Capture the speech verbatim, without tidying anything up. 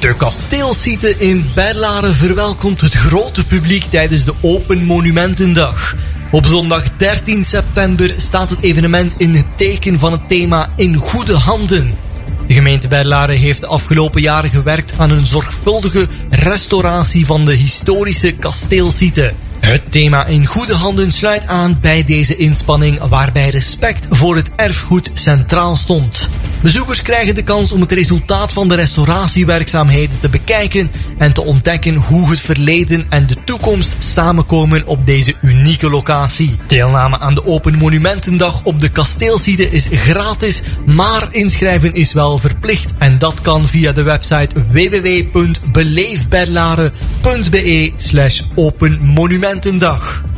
De kasteelsite in Berlaren verwelkomt het grote publiek tijdens de Open Monumentendag. Op zondag dertien september staat het evenement in het teken van het thema In Goede Handen. De gemeente Berlaren heeft de afgelopen jaren gewerkt aan een zorgvuldige restauratie van de historische kasteelsite. Het thema In Goede Handen sluit aan bij deze inspanning waarbij respect voor het erfgoed centraal stond. Bezoekers krijgen de kans om het resultaat van de restauratiewerkzaamheden te bekijken en te ontdekken hoe het verleden en de toekomst samenkomen op deze unieke locatie. Deelname aan de Open Monumentendag op de kasteelsite is gratis, maar inschrijven is wel verplicht en dat kan via de website w w w punt beleefberlaren punt b e slash open monumentendag.